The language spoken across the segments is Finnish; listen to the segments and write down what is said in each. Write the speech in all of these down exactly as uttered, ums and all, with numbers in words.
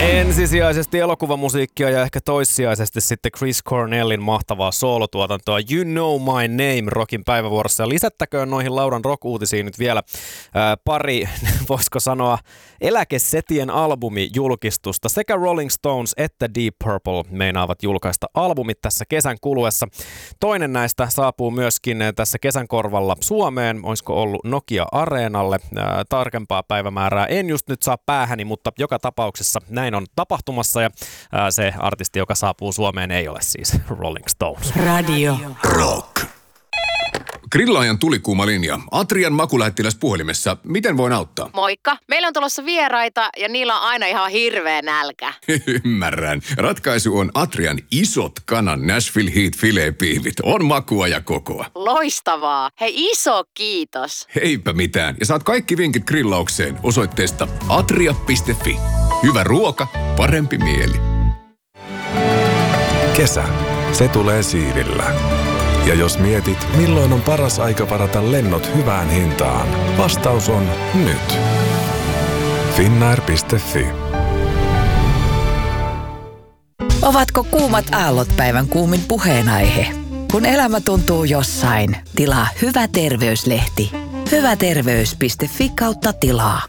Ensisijaisesti elokuvamusiikkia ja ehkä toissijaisesti sitten Chris Cornellin mahtavaa soolotuotantoa You Know My Name rockin päivävuorossa. Ja lisättäköön noihin Lauran rock-uutisiin nyt vielä ää, pari, voisiko sanoa, eläkesetien albumijulkistusta. Sekä Rolling Stones että Deep Purple meinaavat julkaista albumit tässä kesän kuluessa. Toinen näistä saapuu myöskin tässä kesän korvalla Suomeen. Olisiko ollut Nokia Areenalle? Ää, tarkempaa päivämäärää en just nyt saa päähäni, mutta joka tapauksessa näin on tapahtumassa ja ää, se artisti, joka saapuu Suomeen, ei ole siis Rolling Stones. Radio Rock. Grillaajan tulikuuma linja. Atrian makulähettiläs puhelimessa. Miten voin auttaa? Moikka. Meillä on tulossa vieraita ja niillä on aina ihan hirveä nälkä. Ymmärrän. Ratkaisu on Atrian isot kanan Nashville Heat filet-piivit. On makua ja kokoa. Loistavaa. Hei, iso kiitos. Heipä mitään. Ja saat kaikki vinkit grillaukseen osoitteesta atria piste fi. Hyvä ruoka, parempi mieli. Kesä. Se tulee siivillä. Ja jos mietit, milloin on paras aika varata lennot hyvään hintaan, vastaus on nyt. Finnair piste fi. Ovatko kuumat aallot päivän kuumin puheenaihe? Kun elämä tuntuu jossain, tilaa Hyvä terveyslehti. Hyväterveys piste fi kautta tilaa.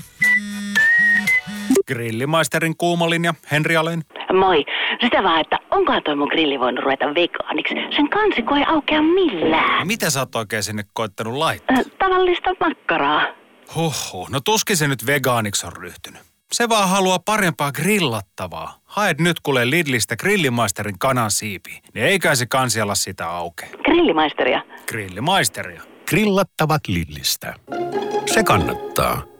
Grillimaisterin kuumalinja, Henri Alén. Moi. Sitä vaan, että onkohan toi mun grilli voinut ruveta vegaaniksi? Sen kansikko ei aukea millään. Mitä sä oot oikein sinne koittanut laittaa? Äh, tavallista makkaraa. Huhhuh, no tuskin se nyt vegaaniksi on ryhtynyt. Se vaan haluaa parempaa grillattavaa. Haet nyt kuule Lidlistä Grillimaisterin kanan siipiä, niin eikä se kansialla sitä auke. Grillimaisteria. Grillimaisteria. Grillattavat Lidlistä. Se kannattaa.